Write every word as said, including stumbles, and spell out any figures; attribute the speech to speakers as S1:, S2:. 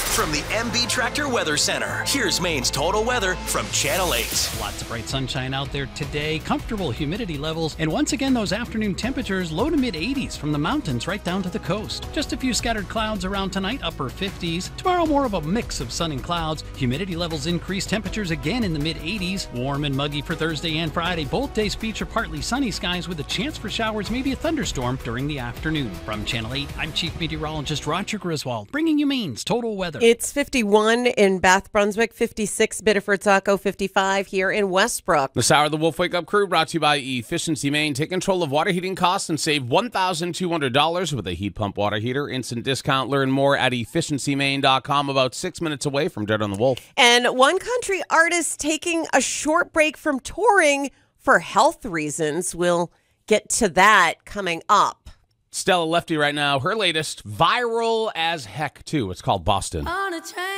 S1: From the M B Tractor Weather Center, here's Maine's total weather from Channel eight.
S2: Lots of bright sunshine out there today, comfortable humidity levels, and once again those afternoon temperatures low to mid eighties from the mountains right down to the coast. Just a few scattered clouds around tonight, upper fifties. Tomorrow more of a mix of sun and clouds. Humidity levels increase, temperatures again in the mid eighties. Warm and muggy for Thursday and Friday. Both days feature partly sunny skies with a chance for showers, maybe a thunderstorm during the afternoon. From Channel eight, I'm Chief Meteorologist Roger Griswold, bringing you Maine's total weather.
S3: It's fifty-one in Bath, Brunswick, fifty-six Biddeford, Saco, fifty-five here in Westbrook.
S4: This hour of the Wolf Wake Up Crew brought to you by Efficiency Maine. Take control of water heating costs and save one thousand two hundred dollars with a heat pump water heater. Instant discount. Learn more at efficiency maine dot com. About six minutes away from Dirt on the Wolf.
S3: And one country artist taking a short break from touring for health reasons. We'll get to that coming up.
S4: Stella Lefty right now. Her latest, viral as heck, too. It's called Boston.
S5: On a train.